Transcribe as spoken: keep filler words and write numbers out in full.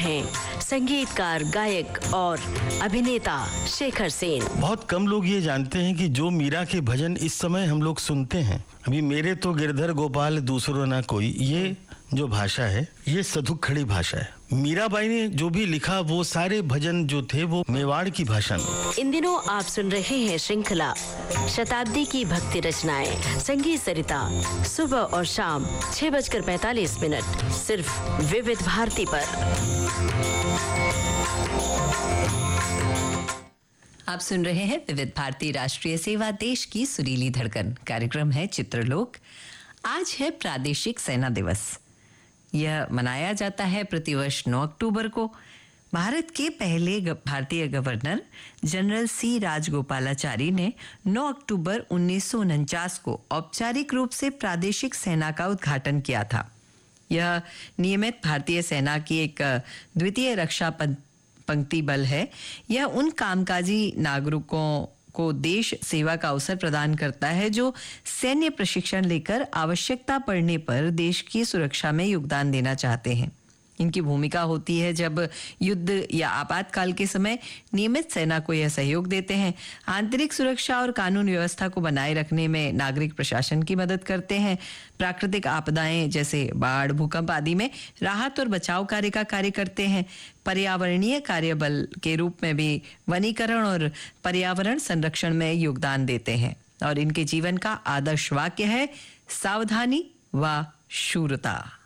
हैं संगीतकार, गायक और अभिनेता शेखर सेन। बहुत कम लोग ये जानते हैं कि जो मीरा के भजन इस समय हम लोग सुनते हैं, अभी मेरे तो गिरधर गोपाल दूसरो ना कोई, ये जो भाषा है ये सधुक खड़ी भाषा है। मीराबाई ने जो भी लिखा वो सारे भजन जो थे वो मेवाड़ की भाषा में। इन दिनों आप सुन रहे हैं श्रृंखला शताब्दी की भक्ति रचनाएं, संगीत सरिता, सुबह और शाम छह बजकर पैतालीस मिनट सिर्फ विविध भारती पर। आप सुन रहे हैं विविध भारती राष्ट्रीय सेवा, देश की सुरीली धड़कन। कार्यक्रम है चित्रलोक। आज है प्रादेशिक सेना दिवस। यह मनाया जाता है प्रतिवर्ष नौ अक्टूबर को। भारत के पहले भारतीय गवर्नर जनरल सी राजगोपालाचारी ने नौ अक्टूबर उन्नीस सौ उनचास को औपचारिक रूप से प्रादेशिक सेना का उद्घाटन किया था। यह नियमित भारतीय सेना की एक द्वितीय रक्षा पंक्ति बल है। यह उन कामकाजी नागरिकों को देश सेवा का अवसर प्रदान करता है जो सैन्य प्रशिक्षण लेकर आवश्यकता पड़ने पर देश की सुरक्षा में योगदान देना चाहते हैं। इनकी भूमिका होती है जब युद्ध या आपातकाल के समय नियमित सेना को यह सहयोग देते हैं। आंतरिक सुरक्षा और कानून व्यवस्था को बनाए रखने में नागरिक प्रशासन की मदद करते हैं। प्राकृतिक आपदाएं जैसे बाढ़, भूकंप आदि में राहत और बचाव कार्य का कार्य करते हैं। पर्यावरणीय कार्यबल के रूप में भी वनीकरण और पर्यावरण संरक्षण में योगदान देते हैं। और इनके जीवन का आदर्श वाक्य है सावधानी व शूरता।